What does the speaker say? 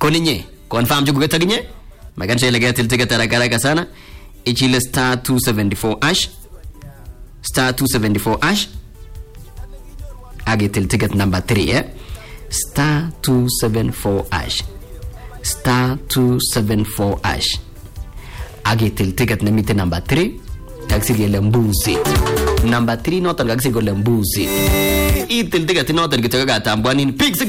Koninye confirm jugu getaginye magansha ile getil ticket haraka sana ichile star 274 ash agetil ticket number 3 star 274 ash agetil ticket nemite number 3 taksigele mbuzi number 3 noton kaksigole mbuzi itil ticket noton kitaka tambwanin pig